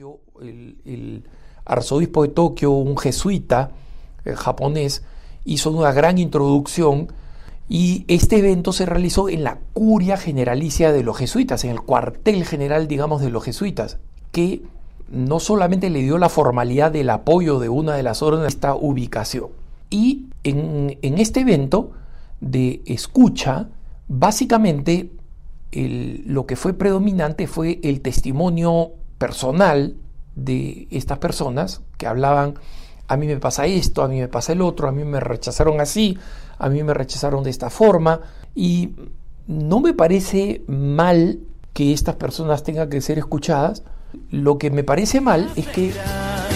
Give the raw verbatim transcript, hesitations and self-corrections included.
Tokio, el, el arzobispo de Tokio, un jesuita eh, japonés, hizo una gran introducción y este evento se realizó en la curia generalicia de los jesuitas, en el cuartel general, digamos, de los jesuitas, que no solamente le dio la formalidad del apoyo de una de las órdenes a esta ubicación. Y en, en este evento de escucha, básicamente el, lo que fue predominante fue el testimonio personal de estas personas que hablaban: a mí me pasa esto, a mí me pasa el otro, a mí me rechazaron así, a mí me rechazaron de esta forma. Y no me parece mal que estas personas tengan que ser escuchadas. Lo que me parece mal es que